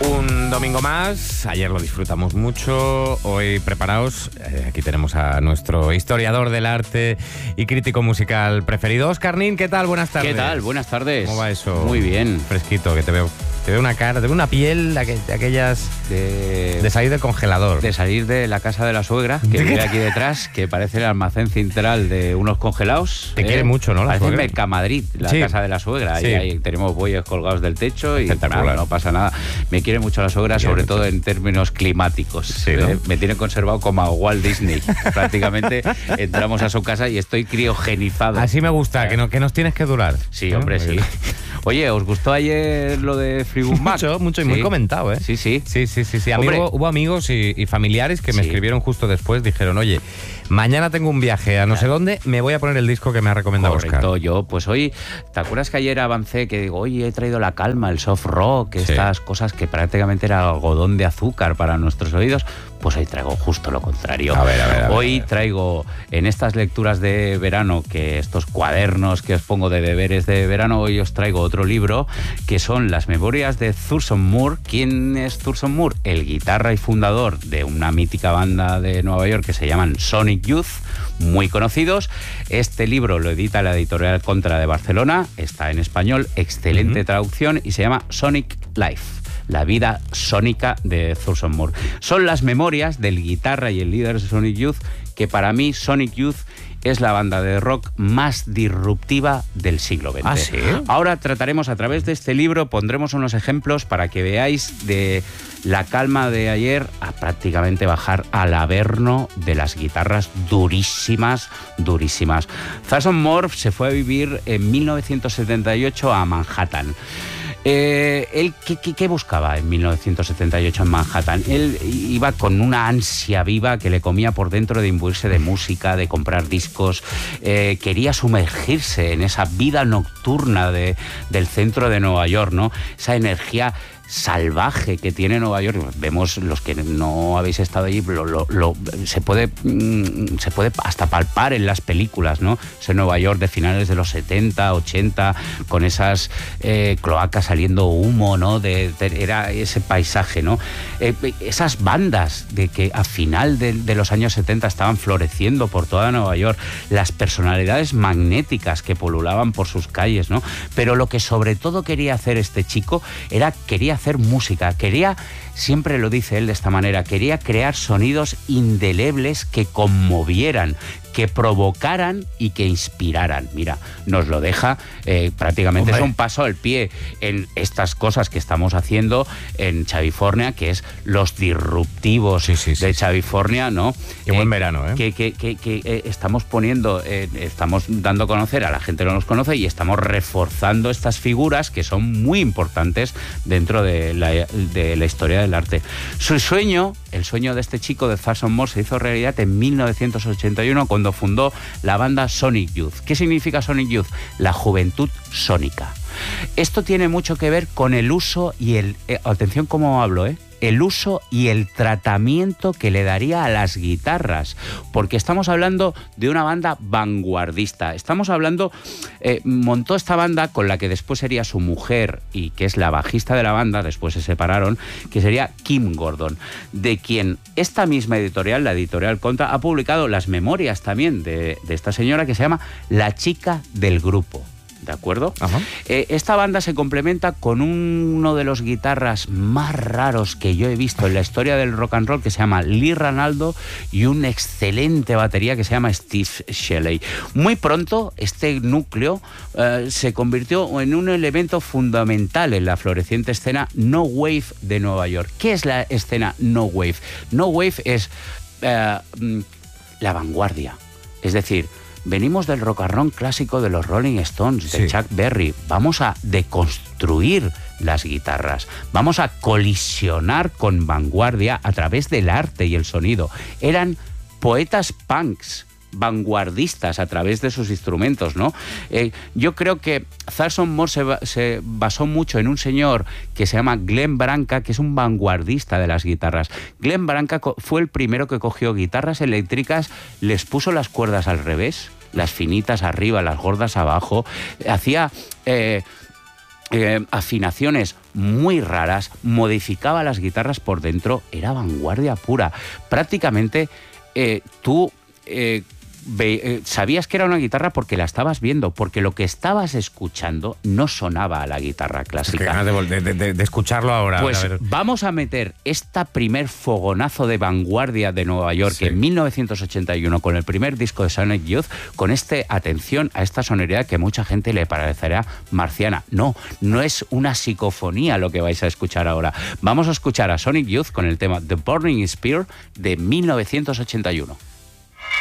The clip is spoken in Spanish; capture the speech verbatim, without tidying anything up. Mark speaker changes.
Speaker 1: Un domingo más, ayer lo disfrutamos mucho, hoy preparaos, eh, aquí tenemos a nuestro historiador del arte y crítico musical preferido, Óscar Nin. ¿Qué tal? Buenas tardes.
Speaker 2: ¿Qué tal? Buenas tardes.
Speaker 1: ¿Cómo va eso?
Speaker 2: Muy bien.
Speaker 1: Fresquito, que te veo. Te veo una cara, te veo una piel de, de aquellas
Speaker 2: de,
Speaker 1: de salir del congelador.
Speaker 2: De salir de la casa de la suegra, que vive aquí detrás, que parece el almacén central de unos congelados.
Speaker 1: Te eh, quiere mucho, ¿no? La
Speaker 2: parece
Speaker 1: suegra.
Speaker 2: Mercamadrid, la
Speaker 1: sí.
Speaker 2: casa de la suegra.
Speaker 1: Sí.
Speaker 2: Y ahí tenemos bueyes colgados del techo y nada, no pasa nada. Me quiere mucho la suegra, sobre
Speaker 1: mucho.
Speaker 2: todo en términos climáticos.
Speaker 1: Sí, ¿no?
Speaker 2: ¿eh? Me tiene conservado como a Walt Disney. Prácticamente entramos a su casa y estoy criogenizado.
Speaker 1: Así me gusta, que, no, que nos tienes que durar.
Speaker 2: Sí,
Speaker 1: ¿no?
Speaker 2: hombre, sí. Oye, ¿os gustó ayer lo de Fleetwood Mac?
Speaker 1: Mucho, mucho y
Speaker 2: sí.
Speaker 1: muy comentado, ¿eh?
Speaker 2: Sí, sí.
Speaker 1: Sí, sí, sí. sí. Amigo, hubo amigos y, y familiares que me
Speaker 2: sí.
Speaker 1: escribieron justo después, dijeron, oye, mañana tengo un viaje a no sé dónde, me voy a poner el disco que me ha recomendado Óscar.
Speaker 2: Correcto, yo, pues hoy, ¿te acuerdas que ayer avancé que digo, oye, he traído la calma, el soft rock,
Speaker 1: sí.
Speaker 2: estas cosas que prácticamente era algodón de azúcar para nuestros oídos? Pues hoy traigo justo lo contrario.
Speaker 1: A ver, a ver, a ver,
Speaker 2: hoy
Speaker 1: a ver.
Speaker 2: traigo en estas lecturas de verano, que estos cuadernos que os pongo de deberes de verano, hoy os traigo otro libro, que son las memorias de Thurston Moore. ¿Quién es Thurston Moore? El guitarra y fundador de una mítica banda de Nueva York que se llaman Sonic Youth, muy conocidos. Este libro lo edita la editorial Contra de Barcelona, está en español, excelente uh-huh. traducción, y se llama Sonic Life. La vida sónica de Thurston Moore. Son las memorias del guitarra y el líder de Sonic Youth, que para mí Sonic Youth es la banda de rock más disruptiva del siglo veinte.
Speaker 1: ¿Ah, sí?
Speaker 2: Ahora trataremos a través de este libro, pondremos unos ejemplos para que veáis de la calma de ayer a prácticamente bajar al averno de las guitarras durísimas, durísimas. Thurston Moore se fue a vivir en mil novecientos setenta y ocho a Manhattan. Eh, él, ¿qué, qué, ¿Qué buscaba en mil novecientos setenta y ocho en Manhattan? Él iba con una ansia viva que le comía por dentro de imbuirse de música, de comprar discos. Eh, quería sumergirse en esa vida nocturna de, del centro de Nueva York, ¿no? Esa energía salvaje que tiene Nueva York. Vemos, los que no habéis estado allí, lo, lo, lo, se puede mmm, se puede hasta palpar en las películas, ¿no? Ese Nueva York de finales de los setenta, ochenta, con esas eh, cloacas saliendo humo, ¿no? De, de, era ese paisaje, ¿no? Eh, esas bandas de que a final de, de los años setenta estaban floreciendo por toda Nueva York, las personalidades magnéticas que pululaban por sus calles, ¿no? Pero lo que sobre todo quería hacer este chico era quería hacer música, quería, siempre lo dice él de esta manera, quería crear sonidos indelebles que conmovieran, que provocaran y que inspiraran. Mira, nos lo deja eh, prácticamente, Hombre. es un paso al pie en estas cosas que estamos haciendo en Chavifornia, que es los disruptivos sí, sí, sí, de Chavifornia, ¿no?
Speaker 1: Qué eh, buen verano, ¿eh?
Speaker 2: Que, que, que, que eh, estamos poniendo, eh, estamos dando a conocer, a la gente no nos conoce, y estamos reforzando estas figuras que son muy importantes dentro de la, de la historia del arte. Su sueño, el sueño de este chico, de Thurston Moore, se hizo realidad en mil novecientos ochenta y uno cuando fundó la banda Sonic Youth. ¿Qué significa Sonic Youth? La juventud sónica. Esto tiene mucho que ver con el uso y el... Eh, atención cómo hablo, ¿eh? El uso y el tratamiento que le daría a las guitarras, porque estamos hablando de una banda vanguardista. Estamos hablando, eh, montó esta banda con la que después sería su mujer y que es la bajista de la banda, después se separaron, que sería Kim Gordon, de quien esta misma editorial, la editorial Contra, ha publicado las memorias también de, de esta señora, que se llama La chica del grupo. ¿De acuerdo?
Speaker 1: Ajá.
Speaker 2: Eh, esta banda se complementa con uno de los guitarras más raros que yo he visto en la historia del rock and roll, que se llama Lee Ranaldo, y un excelente batería que se llama Steve Shelley. Muy pronto este núcleo eh, se convirtió en un elemento fundamental en la floreciente escena No Wave de Nueva York. ¿Qué es la escena No Wave? No Wave es eh, la vanguardia, es decir, venimos del rock and roll clásico de los Rolling Stones, de sí. Chuck Berry. Vamos a deconstruir las guitarras. Vamos a colisionar con vanguardia a través del arte y el sonido. Eran poetas punks, vanguardistas a través de sus instrumentos, ¿no? Eh, yo creo que Thurston Moore se, se basó mucho en un señor que se llama Glenn Branca, que es un vanguardista de las guitarras. Glenn Branca fue el primero que cogió guitarras eléctricas, les puso las cuerdas al revés, las finitas arriba, las gordas abajo, hacía... Eh, eh, afinaciones muy raras, modificaba las guitarras por dentro, era vanguardia pura. Prácticamente eh, tú... Eh, Ve, eh, sabías que era una guitarra porque la estabas viendo, porque lo que estabas escuchando no sonaba a la guitarra clásica.
Speaker 1: Es que ganas de, de, de, de escucharlo ahora.
Speaker 2: Pues
Speaker 1: a ver.
Speaker 2: Vamos a meter esta primer fogonazo de vanguardia de Nueva York, sí, en mil novecientos ochenta y uno, con el primer disco de Sonic Youth, con este, atención a esta sonoridad que mucha gente le parecerá marciana. No, no es una psicofonía lo que vais a escuchar ahora. Vamos a escuchar a Sonic Youth con el tema The Burning Spear de mil novecientos ochenta y uno.